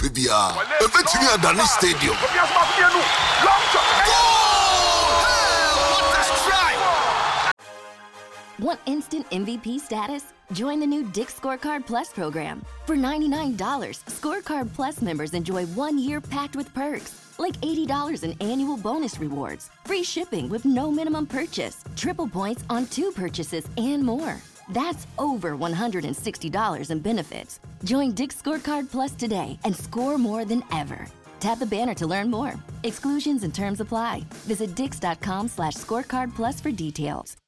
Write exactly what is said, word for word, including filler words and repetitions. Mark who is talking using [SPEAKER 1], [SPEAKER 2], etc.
[SPEAKER 1] Pibia, betting at Danny Stadium.
[SPEAKER 2] Want instant M V P status? Join the new Dick's Scorecard Plus program. For ninety-nine dollars, Scorecard Plus members enjoy one year packed with perks, like eighty dollars in annual bonus rewards, free shipping with no minimum purchase, triple points on two purchases, and more. That's over one hundred sixty dollars in benefits. Join Dick's Scorecard Plus today and score more than ever. Tap the banner to learn more. Exclusions and terms apply. Visit dix.com slash scorecard plus for details.